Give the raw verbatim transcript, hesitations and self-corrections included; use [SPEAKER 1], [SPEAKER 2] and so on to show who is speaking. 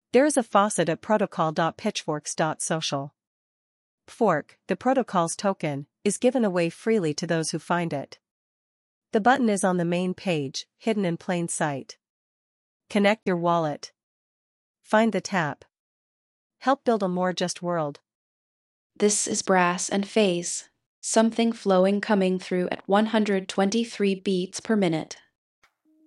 [SPEAKER 1] There is a faucet at protocol dot pitchforks dot social. Fork, the protocol's token, is given away freely to those who find it. The button is on the main page, hidden in plain sight. Connect your wallet. Find the tap. Help build a more just world.
[SPEAKER 2] This is Brass and Phase. Something flowing coming through at one hundred twenty-three beats per minute.